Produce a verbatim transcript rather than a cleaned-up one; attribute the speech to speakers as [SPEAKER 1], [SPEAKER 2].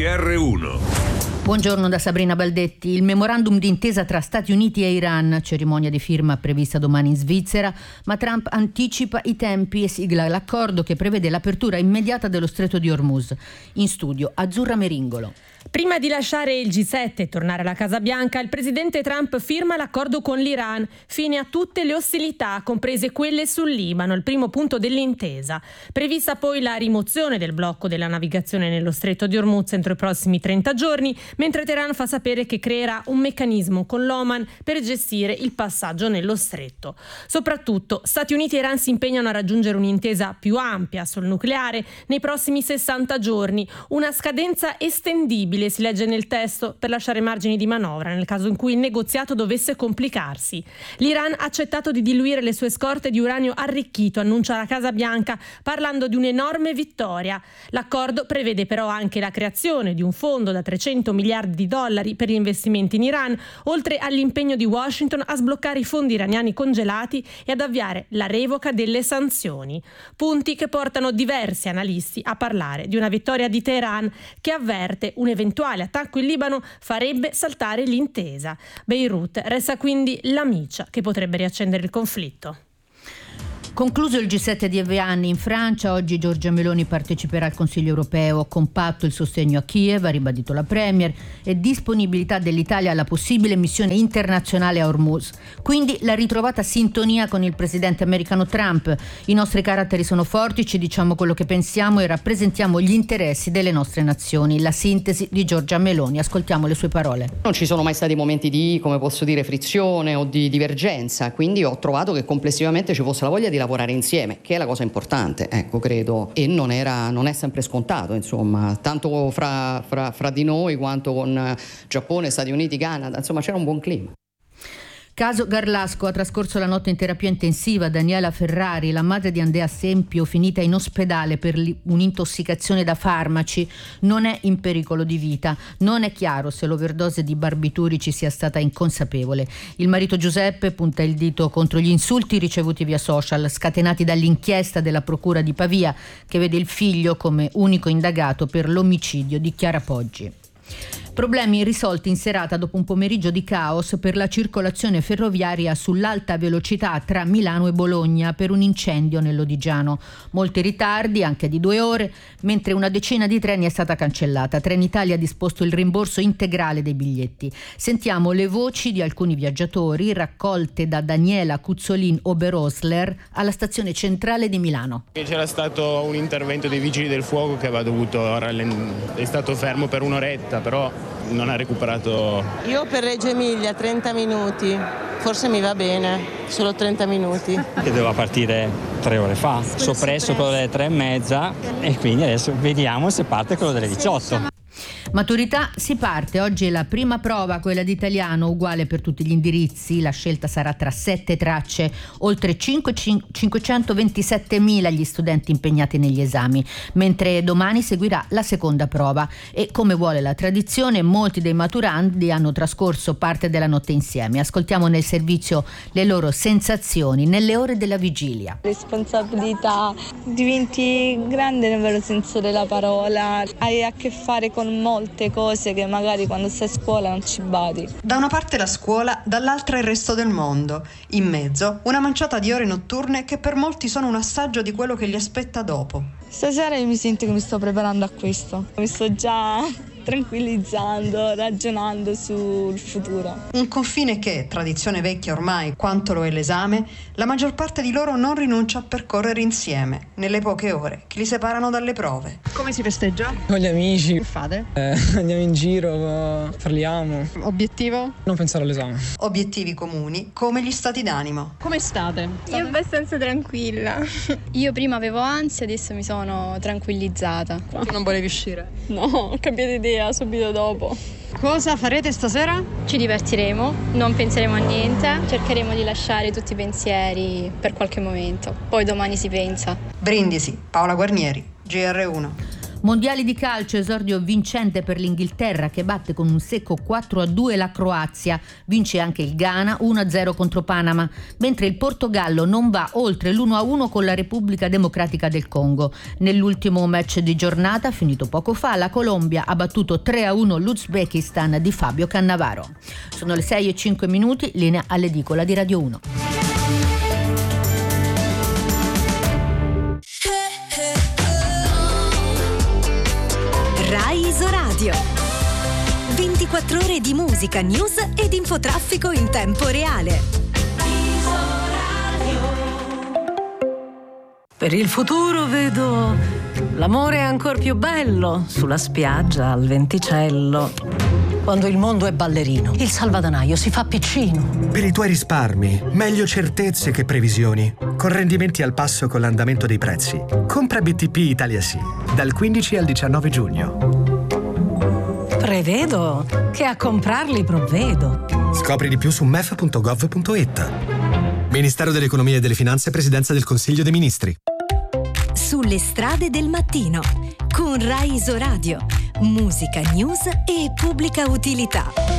[SPEAKER 1] G R uno.
[SPEAKER 2] Buongiorno da Sabrina Baldetti. Il memorandum d'intesa tra Stati Uniti e Iran, cerimonia di firma prevista domani in Svizzera, ma Trump anticipa i tempi e sigla l'accordo che prevede l'apertura immediata dello stretto di Hormuz. In studio Azzurra Meringolo.
[SPEAKER 3] Prima di lasciare il G sette e tornare alla Casa Bianca, il presidente Trump firma l'accordo con l'Iran, fine a tutte le ostilità, comprese quelle sul Libano, il primo punto dell'intesa. Prevista poi la rimozione del blocco della navigazione nello stretto di Hormuz entro i prossimi trenta giorni, mentre Teheran fa sapere che creerà un meccanismo con l'Oman per gestire il passaggio nello stretto. Soprattutto, Stati Uniti e Iran si impegnano a raggiungere un'intesa più ampia sul nucleare nei prossimi sessanta giorni, una scadenza estendibile, si legge nel testo, per lasciare margini di manovra nel caso in cui il negoziato dovesse complicarsi. L'Iran ha accettato di diluire le sue scorte di uranio arricchito, annuncia la Casa Bianca, parlando di un'enorme vittoria. L'accordo prevede però anche la creazione di un fondo da trecento miliardi di dollari per gli investimenti in Iran, oltre all'impegno di Washington a sbloccare i fondi iraniani congelati e ad avviare la revoca delle sanzioni. Punti che portano diversi analisti a parlare di una vittoria di Teheran che avverte un eventuale attacco in Libano farebbe saltare l'intesa. Beirut resta quindi la miccia che potrebbe riaccendere il conflitto.
[SPEAKER 2] Concluso il G sette di Evian in Francia, oggi Giorgia Meloni parteciperà al Consiglio europeo. Compatto il sostegno a Kiev, ha ribadito la Premier, e disponibilità dell'Italia alla possibile missione internazionale a Hormuz. Quindi la ritrovata sintonia con il presidente americano Trump. I nostri caratteri sono forti, ci diciamo quello che pensiamo e rappresentiamo gli interessi delle nostre nazioni. La sintesi di Giorgia Meloni. Ascoltiamo le sue parole.
[SPEAKER 4] Non ci sono mai stati momenti di, come posso dire, frizione o di divergenza, quindi ho trovato che complessivamente ci fosse la voglia di lavorare insieme, che è la cosa importante, ecco, credo, e non era non è sempre scontato, insomma, tanto fra, fra, fra di noi quanto con Giappone, Stati Uniti, Canada, insomma c'era un buon clima.
[SPEAKER 2] Caso Garlasco, ha trascorso la notte in terapia intensiva. Daniela Ferrari, la madre di Andrea Sempio, finita in ospedale per un'intossicazione da farmaci, non è in pericolo di vita. Non è chiaro se l'overdose di barbiturici sia stata inconsapevole. Il marito Giuseppe punta il dito contro gli insulti ricevuti via social, scatenati dall'inchiesta della procura di Pavia, che vede il figlio come unico indagato per l'omicidio di Chiara Poggi. Problemi irrisolti in serata dopo un pomeriggio di caos per la circolazione ferroviaria sull'alta velocità tra Milano e Bologna per un incendio nell'Odigiano. Molti ritardi, anche di due ore, mentre una decina di treni è stata cancellata. Trenitalia ha disposto il rimborso integrale dei biglietti. Sentiamo le voci di alcuni viaggiatori raccolte da Daniela Cuzzolin Oberosler alla stazione centrale di Milano.
[SPEAKER 5] C'era stato un intervento dei vigili del fuoco che aveva dovuto rallent- è stato fermo per un'oretta, però non ha recuperato.
[SPEAKER 6] Io per Reggio Emilia trenta minuti, forse mi va bene, solo trenta minuti.
[SPEAKER 7] Che doveva partire tre ore fa, soppresso quello delle tre e mezza e quindi adesso vediamo se parte quello delle diciotto.
[SPEAKER 2] Maturità, si parte. Oggi è la prima prova, quella di italiano, uguale per tutti gli indirizzi. La scelta sarà tra sette tracce, oltre cinquecentoventisettemila gli studenti impegnati negli esami, mentre domani seguirà la seconda prova e, come vuole la tradizione, molti dei maturandi hanno trascorso parte della notte insieme. Ascoltiamo nel servizio le loro sensazioni nelle ore della vigilia.
[SPEAKER 8] Responsabilità, diventi grande nel vero senso della parola, hai a che fare con molte cose che magari quando sei a scuola non ci badi.
[SPEAKER 9] Da una parte la scuola, dall'altra il resto del mondo. In mezzo una manciata di ore notturne che per molti sono un assaggio di quello che li aspetta dopo.
[SPEAKER 8] Stasera io mi sento che mi sto preparando a questo. Mi sto già tranquillizzando, ragionando sul futuro.
[SPEAKER 9] Un confine che, tradizione vecchia ormai quanto lo è l'esame, la maggior parte di loro non rinuncia a percorrere insieme, nelle poche ore che li separano dalle prove.
[SPEAKER 10] Come si festeggia?
[SPEAKER 11] Con gli amici.
[SPEAKER 10] Che fate?
[SPEAKER 11] Eh, andiamo in giro, parliamo.
[SPEAKER 10] Obiettivo?
[SPEAKER 11] Non pensare all'esame.
[SPEAKER 9] Obiettivi comuni, come gli stati d'animo.
[SPEAKER 10] Come state?
[SPEAKER 12] Io abbastanza tranquilla. Io prima avevo ansia, adesso mi sono tranquillizzata.
[SPEAKER 10] Tu non volevi uscire?
[SPEAKER 12] No, ho cambiato idea subito dopo.
[SPEAKER 10] Cosa farete stasera?
[SPEAKER 12] Ci divertiremo, non penseremo a niente, cercheremo di lasciare tutti i pensieri per qualche momento, poi domani si pensa.
[SPEAKER 9] Brindisi, Paola Guarnieri, G R uno.
[SPEAKER 2] Mondiali di calcio, esordio vincente per l'Inghilterra che batte con un secco quattro a due la Croazia. Vince anche il Ghana uno a zero contro Panama, mentre il Portogallo non va oltre l'uno a uno con la Repubblica Democratica del Congo. Nell'ultimo match di giornata, finito poco fa, la Colombia ha battuto tre a uno l'Uzbekistan di Fabio Cannavaro. Sono le sei e cinque minuti, linea all'edicola di Radio uno.
[SPEAKER 1] Rai Isoradio. ventiquattro ore di musica, news ed infotraffico in tempo reale.
[SPEAKER 13] Per il futuro vedo l'amore ancor più bello sulla spiaggia al venticello. Quando il mondo è ballerino, il salvadanaio si fa piccino.
[SPEAKER 14] Per i tuoi risparmi, meglio certezze che previsioni. Con rendimenti al passo con l'andamento dei prezzi. Compra B T P Italia Sì, dal quindici al diciannove giugno.
[SPEAKER 13] Prevedo che a comprarli provvedo.
[SPEAKER 14] Scopri di più su m e f punto gov punto i t. Ministero dell'Economia e delle Finanze, Presidenza del Consiglio dei Ministri.
[SPEAKER 1] Sulle strade del mattino, con Rai Isoradio. Musica, news e pubblica utilità.